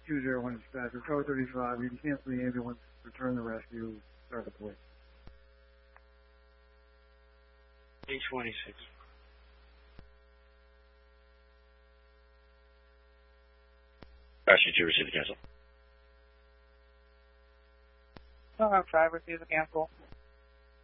201 dispatcher, Tower 35, you can cancel the ambulance, return the rescue, start the police. 826. Passenger 2, receive the cancel. Tower 5, receive the cancel.